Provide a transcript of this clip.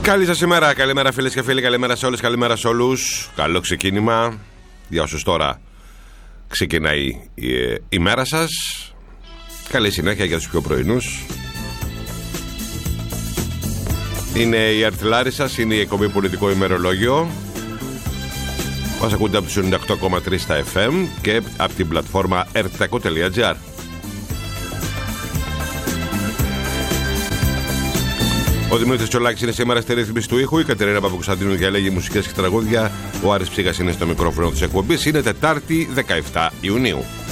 Καλή σας ημέρα, καλημέρα φίλες και φίλοι, καλημέρα σε όλες, καλημέρα σε όλους. Καλό ξεκίνημα για όσους τώρα ξεκινάει η μέρα σας. Καλή συνέχεια για τους πιο πρωινούς. Είναι η Αρθιλάρη σας, είναι η εκπομπή Πολιτικό Ημερολόγιο. Μας ακούτε από τους 98,3 στα FM και από την πλατφόρμα ertaco.gr. Ο Δημήτρης Τσολάκης είναι σήμερα στη ρύθμιση του ήχου. Η Κατερίνα Παπακοσταντίνου διαλέγει μουσικές και τραγούδια. Ο Άρης Ψήγας είναι στο μικρόφωνο της εκπομπής. Είναι Τετάρτη 17 Ιουνίου.